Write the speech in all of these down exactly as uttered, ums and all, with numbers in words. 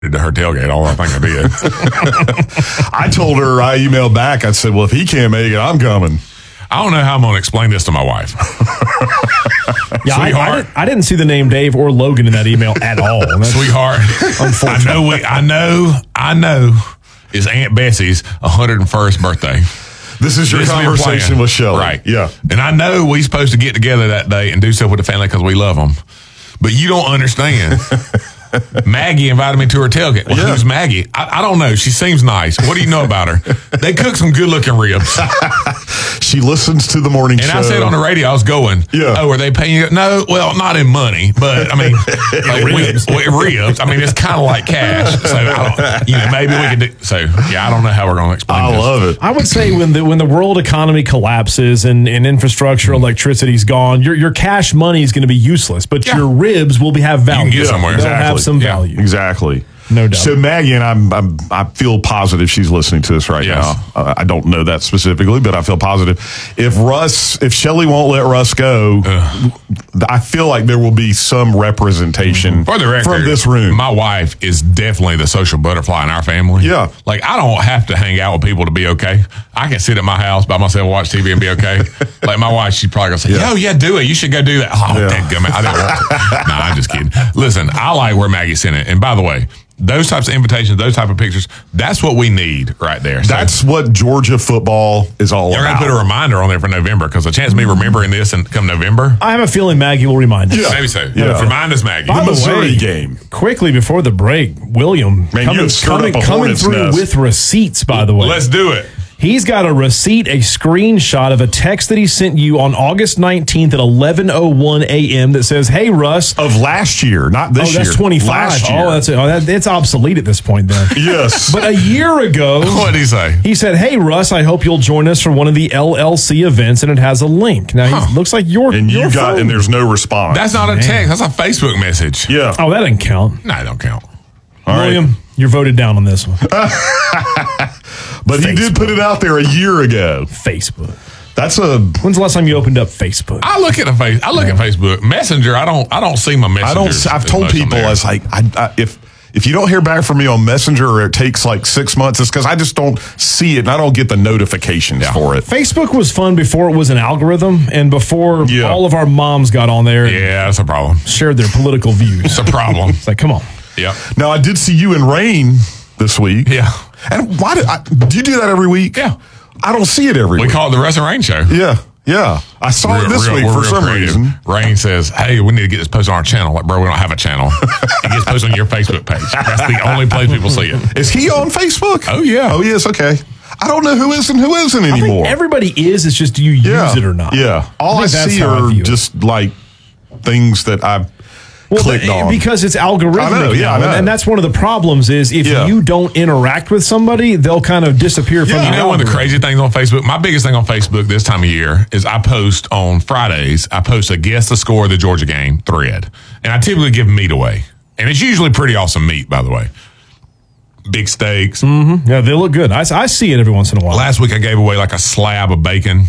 to her tailgate. All I think I did. I told her, I emailed back. I said, well, if he can't make it, I'm coming. I don't know how I'm going to explain this to my wife. Yeah, I, I, didn't, I didn't see the name Dave or Logan in that email at all. That's Sweetheart, I know, we, I know, I know it's Aunt Bessie's one hundred first birthday. This is your This is your conversation plan. with Shelley. Right. Yeah. And I know we're supposed to get together that day and do stuff with the family because we love them. But you don't understand. Maggie invited me to her tailgate. Well, Yeah. who's Maggie? I, I don't know. She seems nice. What do you know about her? They cook some good-looking ribs. She listens to the morning And show. I said on the radio, I was going, Yeah. oh, are they paying you? No, well, not in money, but I mean, like ribs. We, ribs. I mean, it's kind of like cash. So, I don't, you know, maybe we could do. So, yeah, I don't know how we're going to explain I this. love it. I would say when the when the world economy collapses and, and infrastructure, electricity's gone, your your cash money is going to be useless, but Yeah. your ribs will be have value. get somewhere. They'll Exactly. have some Yeah. value. Exactly. No doubt. So Maggie and I'm, I'm, I feel positive she's listening to us right Yes. now. Uh, I don't know that specifically, but I feel positive. If Russ, if Shelley won't let Russ go, Ugh. I feel like there will be some representation For the record, from this room. my wife is definitely the social butterfly in our family. Yeah. Like, I don't have to hang out with people to be okay. I can sit at my house by myself, watch T V, and be okay. Like, my wife, she's probably going to say, Yeah. yo, yeah, do it. You should go do that. Oh, Yeah. dadgummit. I didn't want to. No, I'm just kidding. Listen, I like where Maggie sent it. And by the way, those types of invitations, those type of pictures, that's what we need right there. So That's what Georgia football is all you're going about. to put a reminder on there for November because the chance of me remembering this and come November, I have a feeling Maggie will remind us. Yeah. maybe so. Yeah. Remind us, Maggie. By the the Missouri way, game. Quickly before the break, William Man, you coming, have stirred coming, up a coming hornet's through nest. with receipts, by the way. Let's do it. He's got a receipt, a screenshot of a text that he sent you on August nineteenth at eleven oh one a.m. that says, hey, Russ. Of last year, not this Oh, year. that's twenty-five. Last year. Oh, that's oh, that, it's obsolete at this point then. Yes. But a year ago, What did he say? he said, hey, Russ, I hope you'll join us for one of the L L C events, and it has a link. Now, Huh. it looks like your and you your got, phone. and there's no response. That's not a text. That's a Facebook message. yeah. Oh, that doesn't count. No, it don't count. All right. William, you're voted down on this one. But he did put it out there a year ago. Facebook. That's a. When's the last time you opened up Facebook? I look at a face. I look at Facebook Messenger. I don't. I don't see my I messages. don't. I've as told much on people there. I was like, I, I, if if you don't hear back from me on Messenger or it takes like six months, it's because I just don't see it and I don't get the notifications Yeah. for it. Facebook was fun before it was an algorithm and before Yeah. all of our moms got on there and Yeah, that's a problem. shared their political views. It's a problem. It's like, come on. Yep. Now I did see you in Rain this week. Yeah. And why did I, do you do that every week? Yeah. I don't see it every We week. call it the Russ and Rain Show. yeah. Yeah. I saw Real- it this real- week we're for real some creative. reason. Rain says, "Hey, we need to get this posted on our channel." Like, bro, we don't have a channel. It gets posted on your Facebook page. That's the only place people see it. Is he on Facebook? Oh, yeah. Oh, yes. Okay. I don't know who is and who isn't I think anymore. everybody is. It's just do you yeah. use it or not? Yeah. All I, think that's see how I are view it. just like things that I've Well, clicked but- on. because it's algorithmic I know, yeah, now, I know. and- and that's one of the problems is if Yeah. you don't interact with somebody, they'll kind of disappear from Yeah. the You know one of the algorithm. crazy things on Facebook? My biggest thing on Facebook this time of year is I post on Fridays, I post a guess the score of the Georgia game thread. And I typically give meat away. And it's usually pretty awesome meat, by the way. Big steaks. Mm-hmm. Yeah, they look good. I, I see it every once in a while. Last week I gave away like a slab of bacon.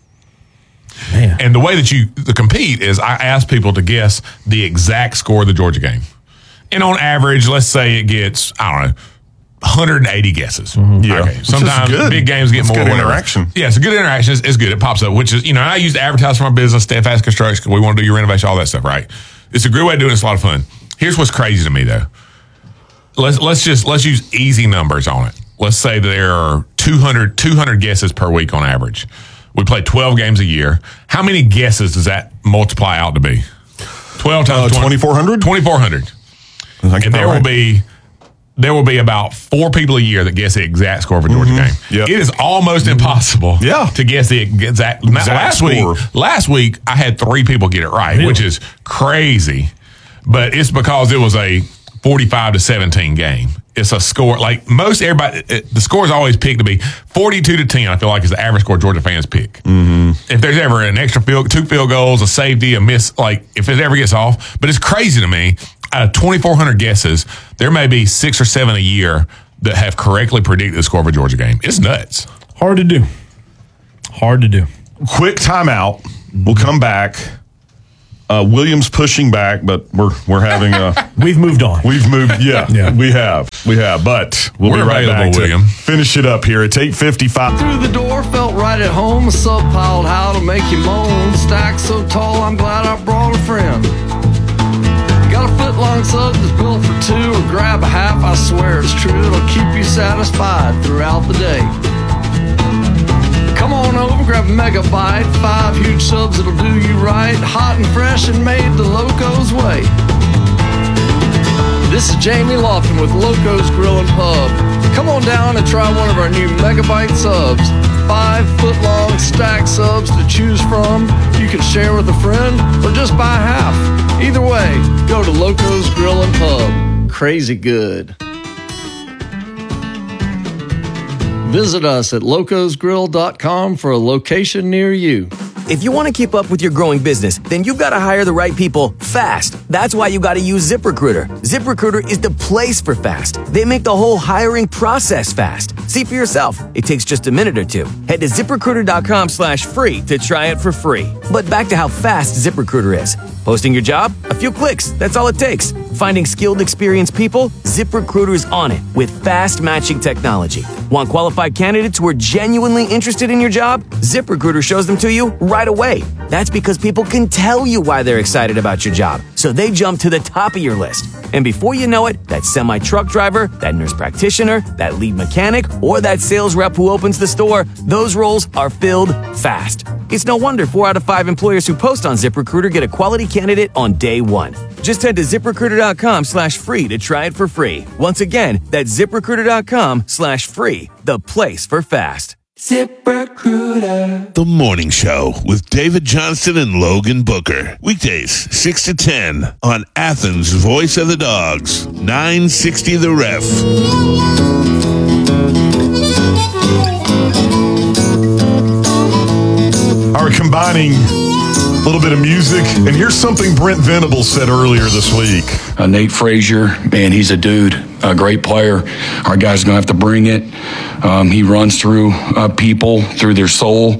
Man. And the way that you to compete is I ask people to guess the exact score of the Georgia game. And on average, let's say it gets, I don't know, one hundred eighty guesses. Yeah. Okay. Which is Sometimes good. big games get That's more good whatever. interaction. Yeah, it's a good interaction. It's, it's good. It pops up, which is, you know, I use to advertise for my business, Steadfast Construction, because we want to do your renovation, all that stuff, right? It's a great way of doing it. It's a lot of fun. Here's what's crazy to me, though. Let's let's just let's use easy numbers on it. Let's say there are two hundred, two hundred guesses per week on average. We play twelve games a year. How many guesses does that multiply out to be? twelve times Uh, twenty-four hundred? twenty-four hundred. And there will be there will be about four people a year that guess the exact score of a Georgia game. Yep. It is almost impossible Yeah. to guess the exact. Now, Exact last score. week, last week I had three people get it right, Really? which is crazy. But it's because it was a forty-five to seventeen game. It's a score like most everybody. It, the score is always picked to be forty-two to ten. I feel like is the average score Georgia fans pick. Mm-hmm. If there's ever an extra field, two field goals, a safety, a miss, like if it ever gets off. But it's crazy to me. Out of twenty-four hundred guesses, there may be six or seven a year that have correctly predicted the score of a Georgia game. It's nuts. Hard to do. Hard to do. Quick timeout. We'll come back. Uh, Williams pushing back, but we're we're having a We've moved on. we've moved. Yeah, Yeah. we have, we have. But we'll We're be right available, back to William. finish it up here. It's eight fifty-five. Through the door, felt right at home. A sub piled how to make you moan. Stacked so tall, I'm glad I brought a friend. Got a foot long sub that's built for two, or grab a half. I swear it's true. It'll keep you satisfied throughout the day. Come on over, grab a megabyte. Five huge subs that'll do you right. Hot and fresh and made the Loco's way. This is Jamie Lofton with Loco's Grill and Pub. Come on down and try one of our new megabyte subs. Five foot long stacked subs to choose from. You can share with a friend or just buy half. Either way, go to Loco's Grill and Pub. Crazy good. Visit us at locos grill dot com for a location near you. If you want to keep up with your growing business, then you've got to hire the right people fast. That's why you got to use ZipRecruiter. ZipRecruiter is the place for fast. They make the whole hiring process fast. See for yourself. It takes just a minute or two. Head to ZipRecruiter.com slash free to try it for free. But back to how fast ZipRecruiter is. Posting your job? A few clicks. That's all it takes. Finding skilled, experienced people? ZipRecruiter's on it with fast matching technology. Want qualified candidates who are genuinely interested in your job? ZipRecruiter shows them to you right away. That's because people can tell you why they're excited about your job, so they jump to the top of your list. And before you know it, that semi-truck driver, that nurse practitioner, that lead mechanic, or that sales rep who opens the store, those roles are filled fast. It's no wonder four out of five employers who post on ZipRecruiter get a quality candidate on day one. Just head to ZipRecruiter.com slash free to try it for free. Once again, that's ZipRecruiter.com slash free, the place for fast. ZipRecruiter. The Morning Show with David Johnston and Logan Booker. Weekdays, six to ten on Athens' Voice of the Dogs, nine sixty The Ref. All right, combining a little bit of music. And here's something Brent Venables said earlier this week. Uh, Nate Frazier, man, he's a dude, a great player. Our guy's going to have to bring it. Um, he runs through uh, people, through their soul.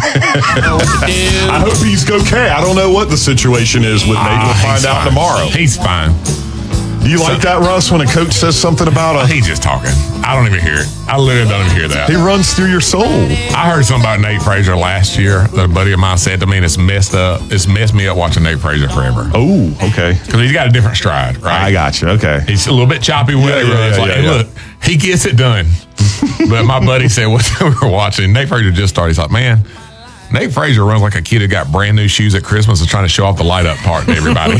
I hope he's okay. I don't know what the situation is with Nate. We'll Ah, find he's out fine. tomorrow. He's fine. Do you like that, Russ, when a coach says something about a... He's just talking. I don't even hear it. I literally don't even hear that. He runs through your soul. I heard something about Nate Frazier last year that a buddy of mine said to me, and it's messed up. It's messed me up watching Nate Frazier forever. Oh, okay. Because he's got a different stride, right? I got you. Okay. He's a little bit choppy with Yeah, it. yeah, It's yeah, like, yeah, hey, yeah. look, he gets it done. But my buddy said, what we were watching, Nate Frazier just started. He's like, man, Nate Frazier runs like a kid who got brand new shoes at Christmas and trying to show off the light up part to everybody.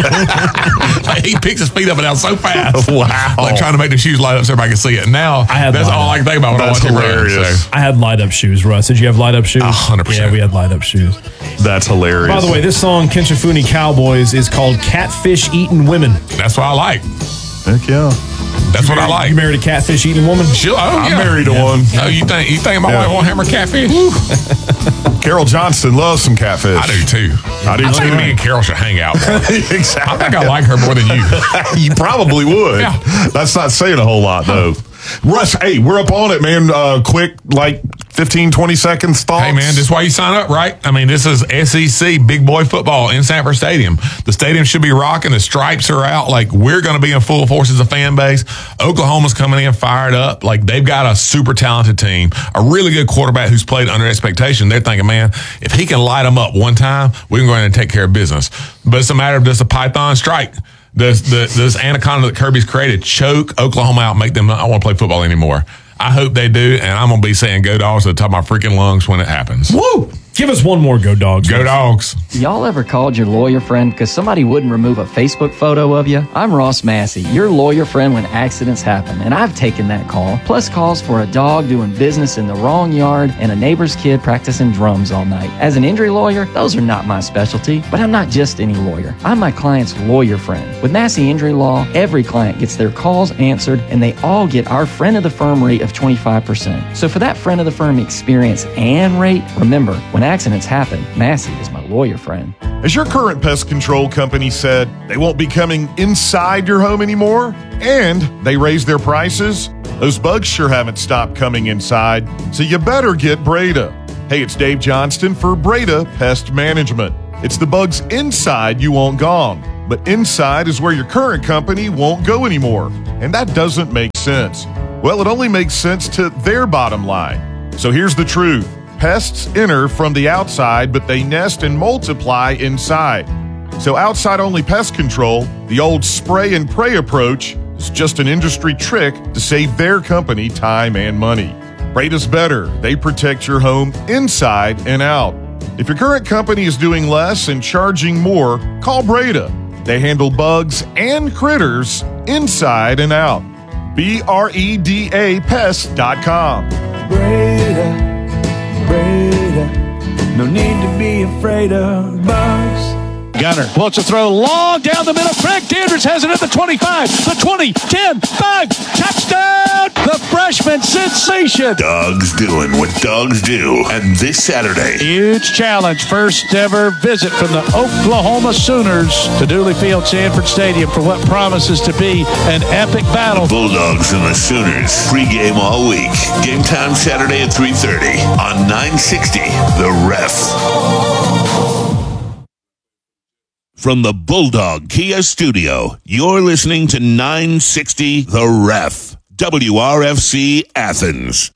Like, he picks his feet up and down so fast. Wow. Like trying to make the shoes light up so everybody can see it. And now, I had that's light all up. I can think about when That's I watch him run. hilarious. So. I had light up shoes, Russ. Did you have light up shoes? A hundred percent. Yeah, we had light up shoes. That's hilarious. By the way, this song, Kinshafuni Cowboys, is called Catfish Eating Women. That's what I like. Heck yeah. That's what I like. You married a catfish eating woman? She'll, oh, I'm yeah. married to Yeah. one. Oh, you think you think my Yeah. wife won't hammer catfish? Carol Johnston loves some catfish. I do too. I do I think too. me and Carol should hang out. I Exactly. think I like her more than you. You probably would. Yeah. That's not saying a whole lot, though. Russ, hey, we're up on it, man. Uh, quick, like fifteen, twenty seconds thoughts. Hey, man, this is why you sign up, right? I mean, this is S E C big boy football in Sanford Stadium. The stadium should be rocking. The stripes are out. Like, we're going to be in full force as a fan base. Oklahoma's coming in fired up. Like, they've got a super talented team, a really good quarterback who's played under expectation. They're thinking, man, if he can light them up one time, we can go in and take care of business. But it's a matter of just a python strike. Does the this anaconda that Kirby's created choke Oklahoma out, make them not want to play football anymore? I hope they do, and I'm going to be saying go dogs at the top of my freaking lungs when it happens. Woo! Give us one more Go Dogs. Go dogs. Y'all ever called your lawyer friend because somebody wouldn't remove a Facebook photo of you? I'm Ross Massey, your lawyer friend when accidents happen, and I've taken that call, plus calls for a dog doing business in the wrong yard and a neighbor's kid practicing drums all night. As an injury lawyer, those are not my specialty, but I'm not just any lawyer. I'm my client's lawyer friend. With Massey Injury Law, every client gets their calls answered, and they all get our friend of the firm rate of twenty-five percent. So for that friend of the firm experience and rate, remember, when accidents happen, Massey is my lawyer friend. As your current pest control company said, they won't be coming inside your home anymore, and they raised their prices, those bugs sure haven't stopped coming inside, so you better get Breda. Hey, it's Dave Johnston for Breda Pest Management. It's the bugs inside you want gone. But inside is where your current company won't go anymore. And that doesn't make sense. Well, it only makes sense to their bottom line. So here's the truth. Pests enter from the outside, but they nest and multiply inside. So outside-only pest control, the old spray and pray approach, is just an industry trick to save their company time and money. Breda's better. They protect your home inside and out. If your current company is doing less and charging more, call Breda. They handle bugs and critters inside and out. B R E D A pest dot com. Breda, Breda, no need to be afraid of bugs. Gunner wants to throw long down the middle. Craig Dandridge has it at the twenty-five, the twenty, ten, five, touchdown! The freshman sensation. Dogs doing what dogs do. And this Saturday, huge challenge. First ever visit from the Oklahoma Sooners to Dooley Field, Sanford Stadium for what promises to be an epic battle. Bulldogs and the Sooners. Pre-game all week. Game time Saturday at three thirty on nine sixty The Ref. From the Bulldog Kia Studio, you're listening to nine sixty The Ref. W R F C Athens.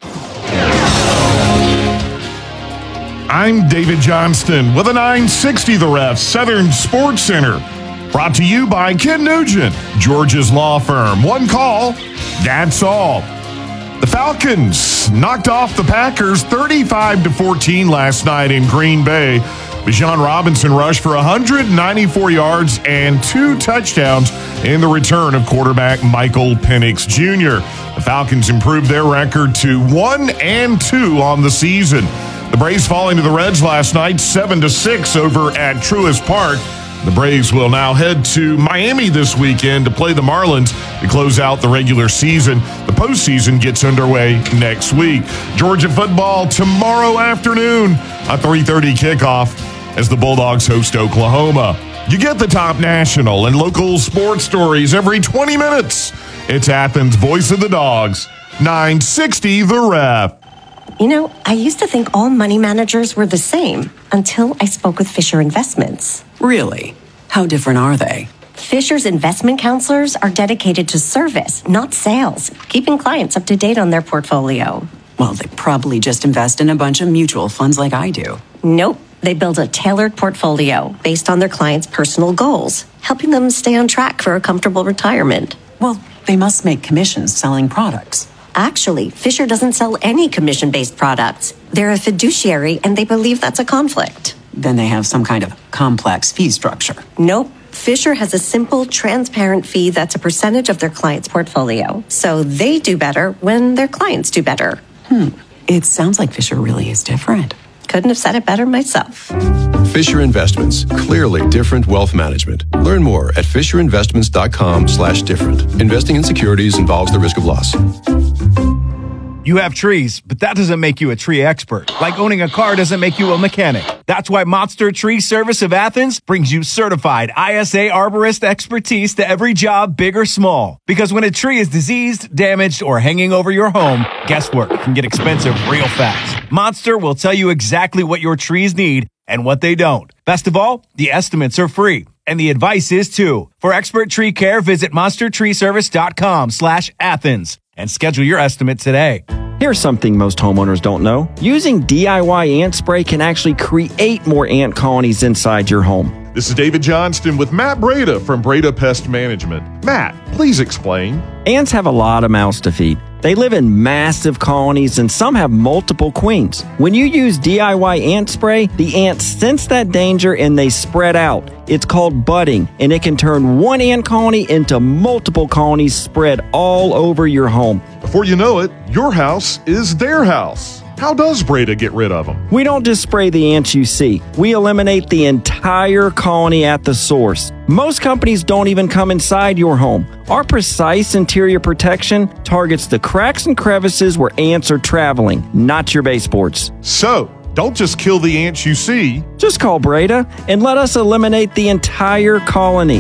I'm David Johnston with a nine sixty The Ref Southern Sports Center. Brought to you by Ken Nugent, George's Law Firm. One call, that's all. The Falcons knocked off the Packers thirty-five to fourteen last night in Green Bay. Bijan Robinson rushed for one hundred ninety-four yards and two touchdowns in the return of quarterback Michael Penix Junior The Falcons improved their record to one and two on the season. The Braves falling to the Reds last night, seven to six over at Truist Park. The Braves will now head to Miami this weekend to play the Marlins to close out the regular season. The postseason gets underway next week. Georgia football tomorrow afternoon, a three thirty kickoff as the Bulldogs host Oklahoma. You get the top national and local sports stories every twenty minutes. It's Athens' Voice of the Dogs, nine sixty The Ref. You know, I used to think all money managers were the same until I spoke with Fisher Investments. Really? How different are they? Fisher's investment counselors are dedicated to service, not sales, keeping clients up to date on their portfolio. Well, they probably just invest in a bunch of mutual funds like I do. Nope. They build a tailored portfolio based on their clients' personal goals, helping them stay on track for a comfortable retirement. Well, they must make commissions selling products. Actually, Fisher doesn't sell any commission-based products. They're a fiduciary, and they believe that's a conflict. Then they have some kind of complex fee structure. Nope. Fisher has a simple, transparent fee that's a percentage of their client's portfolio. So they do better when their clients do better. Hmm. It sounds like Fisher really is different. Couldn't have said it better myself. Fisher Investments. Clearly different wealth management. Learn more at fisherinvestments.com slash different. Investing in securities involves the risk of loss. You have trees, but that doesn't make you a tree expert. Like owning a car doesn't make you a mechanic. That's why Monster Tree Service of Athens brings you certified I S A arborist expertise to every job, big or small. Because when a tree is diseased, damaged, or hanging over your home, guesswork can get expensive real fast. Monster will tell you exactly what your trees need and what they don't. Best of all, the estimates are free. And the advice is too. For expert tree care, visit monstertreeservice.com slash Athens and schedule your estimate today. Here's something most homeowners don't know. Using D I Y ant spray can actually create more ant colonies inside your home. This is David Johnston with Matt Breda from Breda Pest Management. Matt, please explain. Ants have a lot of mouths to feed. They live in massive colonies and some have multiple queens. When you use D I Y ant spray, the ants sense that danger and they spread out. It's called budding, and it can turn one ant colony into multiple colonies spread all over your home. Before you know it, your house is their house. How does Breda get rid of them? We don't just spray the ants you see. We eliminate the entire colony at the source. Most companies don't even come inside your home. Our precise interior protection targets the cracks and crevices where ants are traveling, not your baseboards. So, don't just kill the ants you see. Just call Breda and let us eliminate the entire colony.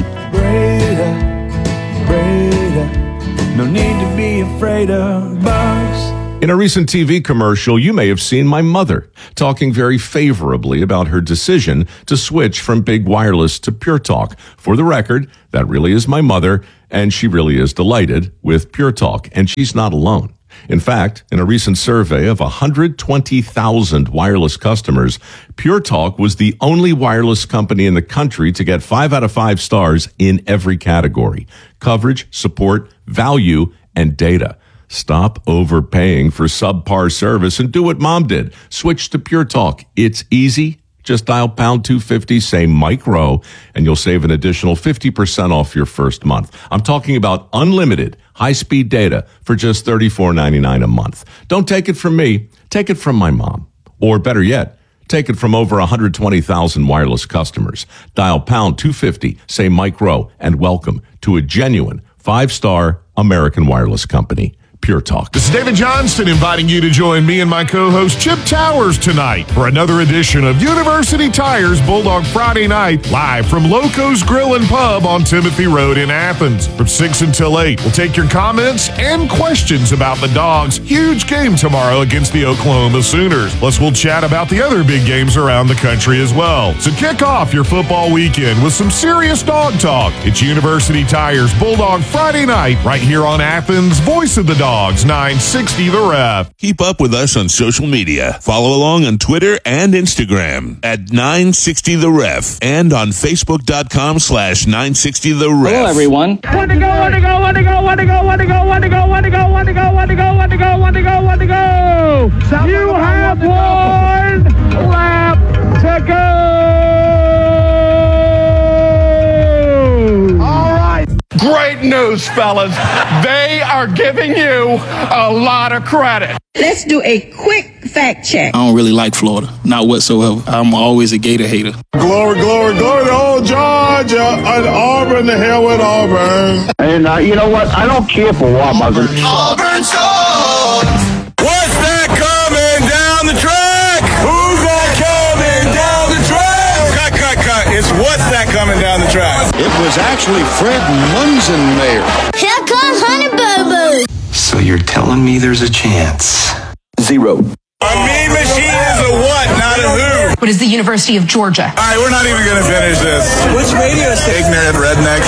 Breda, Breda, no need to be afraid of bugs. In a recent T V commercial, you may have seen my mother talking very favorably about her decision to switch from big wireless to Pure Talk. For the record, that really is my mother, and she really is delighted with Pure Talk, and she's not alone. In fact, in a recent survey of one hundred twenty thousand wireless customers, Pure Talk was the only wireless company in the country to get five out of five stars in every category: coverage, support, value, and data. Stop overpaying for subpar service and do what Mom did. Switch to Pure Talk. It's easy. Just dial pound two fifty, say Mike Rowe, and you'll save an additional fifty percent off your first month. I'm talking about unlimited high-speed data for just thirty-four ninety-nine a month. Don't take it from me. Take it from my mom. Or better yet, take it from over one hundred twenty thousand wireless customers. Dial pound two fifty, say Mike Rowe, and welcome to a genuine five-star American wireless company. Pure Talk. This is David Johnston inviting you to join me and my co-host Chip Towers tonight for another edition of University Tires Bulldog Friday Night, live from Loco's Grill and Pub on Timothy Road in Athens. From six until eight, we'll take your comments and questions about the Dogs' huge game tomorrow against the Oklahoma Sooners. Plus, we'll chat about the other big games around the country as well. So kick off your football weekend with some serious dog talk. It's University Tires Bulldog Friday Night right here on Athens' Voice of the Dogs. nine sixty The Ref. Keep up with us on social media. Follow along on Twitter and Instagram at nine sixty The Ref and on Facebook.com slash 960 The Ref. Hello, everyone. One to go, one to go, one to go, one to go, one to go, one to go, one to go, one to go, one to go, one to go, one to go, one to go. You have one lap to go. All right. Great news, fellas. They are giving you a lot of credit. Let's do a quick fact check. I don't really like Florida, not whatsoever. I'm always a Gator hater. Glory, glory, glory to old Georgia and Auburn. The hell with Auburn. And uh, you know what? I don't care for Auburn. Auburn Soul. What's that coming down the track? Who's that coming down the track? Cut, cut, cut. It's what's that coming down the track? It was actually Fred Munson there. Here comes Honey Boo Boo. So you're telling me there's a chance? Zero. A mean machine is a what, not a who. What is the University of Georgia? All right, we're not even going to finish this. Which radio station? Ignorant redneck.